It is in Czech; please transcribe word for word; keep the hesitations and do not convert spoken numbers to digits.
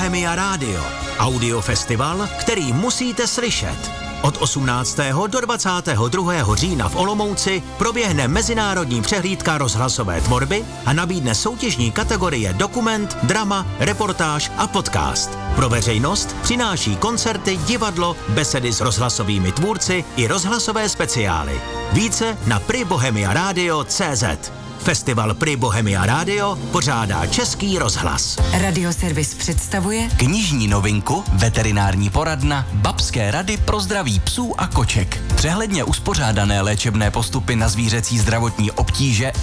Bohemia Radio. Audiofestival, který musíte slyšet. Od osmnáctého do dvacátého druhého října v Olomouci proběhne mezinárodní přehlídka rozhlasové tvorby a nabídne soutěžní kategorie dokument, drama, reportáž a podcast. Pro veřejnost přináší koncerty, divadlo, besedy s rozhlasovými tvůrci i rozhlasové speciály. Více na pri bohemia radio tečka cé zet. Festival Pri Bohemia Radio pořádá Český rozhlas. Radioservis představuje knižní novinku, veterinární poradna, babské rady pro zdraví psů a koček. Přehledně uspořádané léčebné postupy na zvířecí zdravotní obtíže